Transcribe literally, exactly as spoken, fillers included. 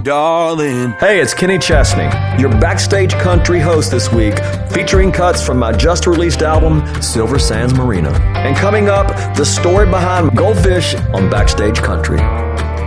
darling. Hey, it's Kenny Chesney, your Backstage Country host this week, featuring cuts from my just-released album, Silver Sands Marina. And coming up, the story behind Goldfish on Backstage Country.